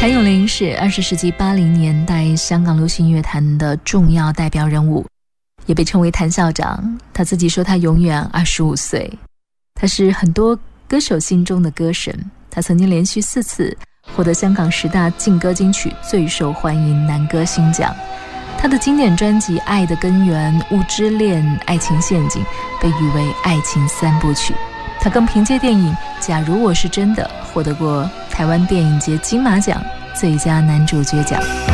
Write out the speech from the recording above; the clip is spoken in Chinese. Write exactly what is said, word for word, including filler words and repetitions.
谭咏麟是二十世纪八零年代香港流行音乐坛的重要代表人物，也被称为谭校长。他自己说他永远二十五岁，他是很多歌手心中的歌神。他曾经连续四次获得香港十大劲歌金曲最受欢迎男歌星奖。他的经典专辑《爱的根源》《雾之恋》《爱情陷阱》被誉为爱情三部曲。他更凭借电影《假如我是真的》获得过台湾电影节金马奖最佳男主角奖。